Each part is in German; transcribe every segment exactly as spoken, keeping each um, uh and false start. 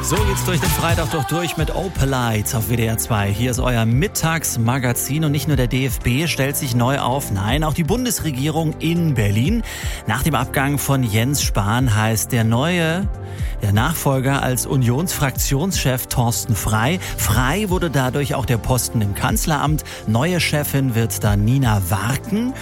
So geht's durch den Freitag doch durch mit Opalite auf W D R zwei. Hier ist euer Mittagsmagazin und nicht nur der D F B stellt sich neu auf, nein, auch die Bundesregierung in Berlin. Nach dem Abgang von Jens Spahn heißt der neue, der Nachfolger als Unionsfraktionschef Thorsten Frey. Frei wurde dadurch auch der Posten im Kanzleramt. Neue Chefin wird dann Nina Warken.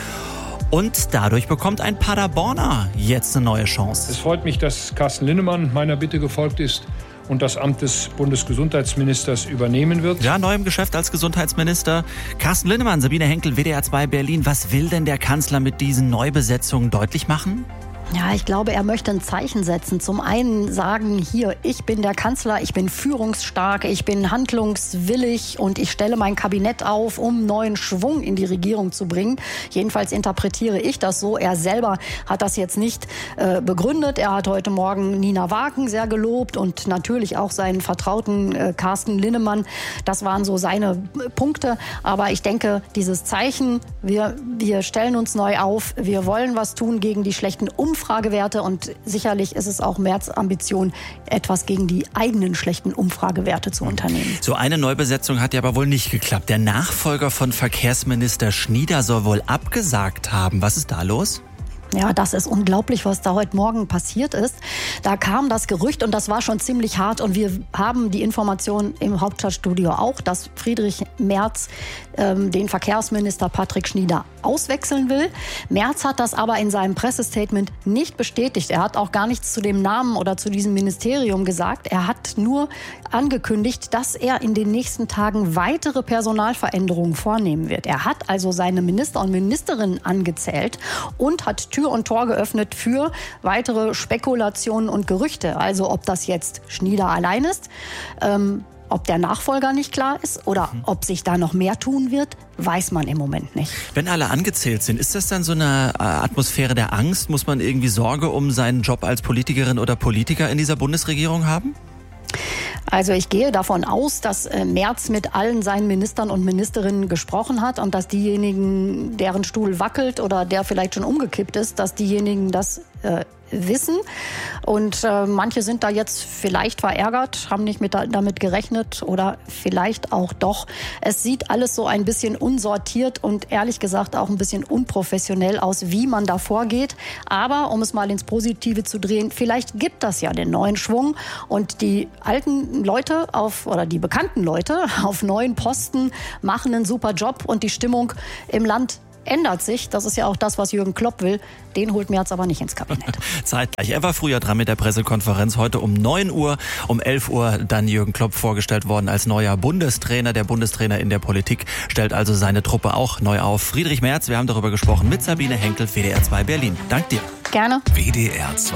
Und dadurch bekommt ein Paderborner jetzt eine neue Chance. Es freut mich, dass Carsten Linnemann meiner Bitte gefolgt ist und das Amt des Bundesgesundheitsministers übernehmen wird. Ja, neu im Geschäft als Gesundheitsminister. Carsten Linnemann, Sabine Henkel, W D R zwei Berlin. Was will denn der Kanzler mit diesen Neubesetzungen deutlich machen? Ja, ich glaube, er möchte ein Zeichen setzen. Zum einen sagen, hier, ich bin der Kanzler, ich bin führungsstark, ich bin handlungswillig und ich stelle mein Kabinett auf, um neuen Schwung in die Regierung zu bringen. Jedenfalls interpretiere ich das so. Er selber hat das jetzt nicht äh, begründet. Er hat heute Morgen Nina Warken sehr gelobt und natürlich auch seinen Vertrauten äh, Carsten Linnemann. Das waren so seine äh, Punkte. Aber ich denke, dieses Zeichen, wir, wir stellen uns neu auf, wir wollen was tun gegen die schlechten Umfragen. Umfragewerte und sicherlich ist es auch Merz Ambition, etwas gegen die eigenen schlechten Umfragewerte zu unternehmen. So eine Neubesetzung hat ja aber wohl nicht geklappt. Der Nachfolger von Verkehrsminister Schnieder soll wohl abgesagt haben. Was ist da los? Ja, das ist unglaublich, was da heute Morgen passiert ist. Da kam das Gerücht und das war schon ziemlich hart und wir haben die Information im Hauptstadtstudio auch, dass Friedrich Merz ähm, den Verkehrsminister Patrick Schnieder auswechseln will. Merz hat das aber in seinem Pressestatement nicht bestätigt. Er hat auch gar nichts zu dem Namen oder zu diesem Ministerium gesagt. Er hat nur angekündigt, dass er in den nächsten Tagen weitere Personalveränderungen vornehmen wird. Er hat also seine Minister und Ministerinnen angezählt und hat Tür und Tor geöffnet für weitere Spekulationen und Gerüchte. Also ob das jetzt Schnieder allein ist, ähm, ob der Nachfolger nicht klar ist oder ob sich da noch mehr tun wird, weiß man im Moment nicht. Wenn alle angezählt sind, ist das dann so eine Atmosphäre der Angst? Muss man irgendwie Sorge um seinen Job als Politikerin oder Politiker in dieser Bundesregierung haben? Also ich gehe davon aus, dass Merz mit allen seinen Ministern und Ministerinnen gesprochen hat und dass diejenigen, deren Stuhl wackelt oder der vielleicht schon umgekippt ist, dass diejenigen das äh, wissen. Und äh, manche sind da jetzt vielleicht verärgert, haben nicht mit, damit gerechnet oder vielleicht auch doch. Es sieht alles so ein bisschen unsortiert und ehrlich gesagt auch ein bisschen unprofessionell aus, wie man da vorgeht. Aber um es mal ins Positive zu drehen, vielleicht gibt das ja den neuen Schwung und die alten Leute auf oder die bekannten Leute auf neuen Posten machen einen super Job und die Stimmung im Land ändert sich. Das ist ja auch das, was Jürgen Klopp will. Den holt Merz aber nicht ins Kabinett. Zeitgleich. Er war früher dran mit der Pressekonferenz. Heute um neun Uhr, um elf Uhr dann Jürgen Klopp vorgestellt worden als neuer Bundestrainer. Der Bundestrainer in der Politik stellt also seine Truppe auch neu auf. Friedrich Merz, wir haben darüber gesprochen mit Sabine Henkel, W D R zwei Berlin. Dank dir. Gerne. W D R zwei.